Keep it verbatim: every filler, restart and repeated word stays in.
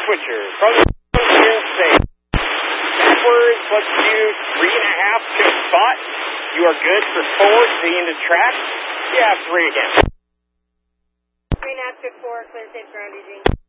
switcher. From the clear and safe. Backwards, let's do three and a half to spot. You are good for forward, to the end of track. Yeah, three again. Three and a half to four, clear safe ground using.